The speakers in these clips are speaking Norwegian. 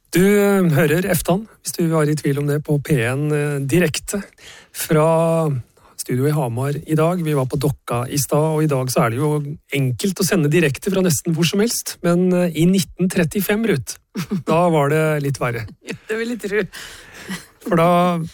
Du hører Eftan, hvis du var i tvil om det, på P1 direkte fra studio i Hamar i dag. Vi var på Dokka i stad, og i dag så er det jo enkelt å sende direkte fra nesten hvor som helst. Men i 1935, Ruth, da var det litt verre. Det vil jeg tro. For da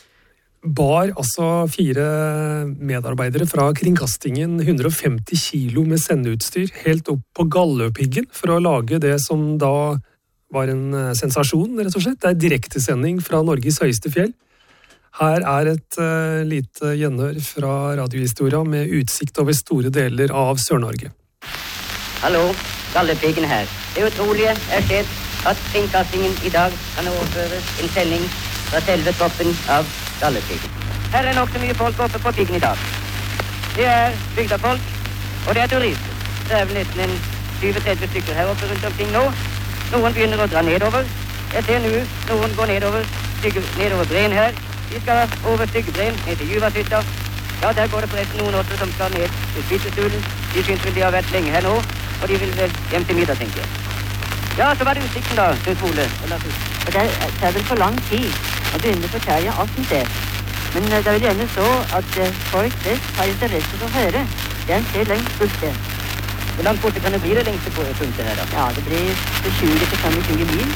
bar altså 4 medarbeidere fra kringkastingen 150 kilo med sendeutstyr helt opp på Galdhøpiggen for å lage det som da var en sensasjon, rett og slett. Det er direktesending fra Norges høyeste fjell. Her er et lite gjenhør fra radiohistoria med utsikt over store deler av Sør-Norge. Hallo, Galdhøpiggen her. Det utrolige er skjedd at kringkastingen i dag kan overføre en sending fra selve toppen av Galdhøpiggen. Her er nok så mye folk oppe på piggen i dag. Det er bygdafolk, og det er turister. Det er vel nesten en 20-30 stykker her oppe rundt omkring nå. Noen begynner å dra nedover. Jeg ser nå noen går nedover breen her. De skal over Styggebreen, ned til Juvashytta. Ja, der går det forresten noen også som skal ned til Spittestolen. De synes vel de har vært lenge her nå, og de vil vel hjem til middag, tenker jeg. Ja, så var det utsikten da, Knut Ole. Og det tar vel for lang tid å begynne å fortelle alt om det. Men det vil gjerne så at folk flest har interesse for å høre. Det er en sted lengst borte. Hvor langt borte kan det bli det lengste punktet her da? Ja, det blir 20-25 mil.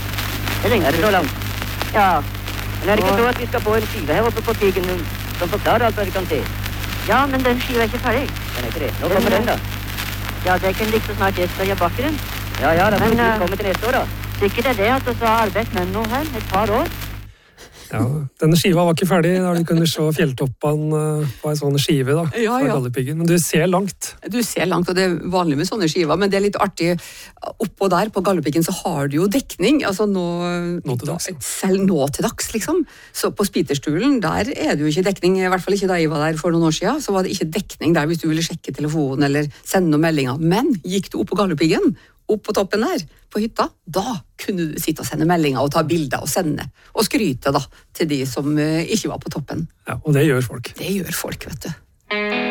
Er det så langt? Ja. Men er det ikke så at vi skal få en skive her oppe på piggen som forklarer alt hva vi kan se? Ja, men den skiva er ikke ferdig. Den er ikke det. Nå kommer den da. Ja, det er ikke like så snart jeg skal gjøre bakker den. Ja, da må vi komme til neste år da. Sikkert er det at du har arbeidet med noe her et par år. Ja, denne skiva var ikke ferdig da du kunne se fjelltoppene på en sånn skive da, fra Galdhøpiggen. Men du ser langt. Du ser langt, og det er vanlig med sånne skiver, men det er litt artig. Oppå der på Galdhøpiggen så har du jo dekning, altså nå til dags. Selv nå til dags, liksom. Så på Spitterstolen, der er det jo ikke dekning, i hvert fall ikke da jeg var der for noen år siden, så var det ikke dekning der hvis du ville sjekke telefonen eller sende noen meldinger. Men gikk du opp på Galdhøpiggen, opp på toppen der, på hytta, da kunne du sitte og sende meldinger og ta bilder og sende, og skryte da, til de som ikke var på toppen. Ja, og det gjør folk. Det gjør folk, vet du.